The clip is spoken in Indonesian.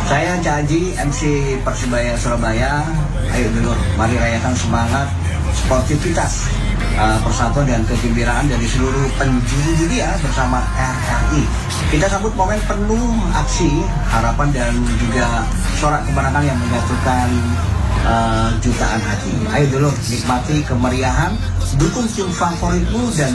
Saya Caji, MC Persebaya Surabaya. Ayo dulu, mari rayakan semangat sportivitas, persatuan dan kegembiraan dari seluruh penjuru dunia bersama RRI. Kita sambut momen penuh aksi, harapan dan juga sorak kemenangan yang menyatukan jutaan hati. Ayo dulu, nikmati kemeriahan, dukung tim favoritmu dan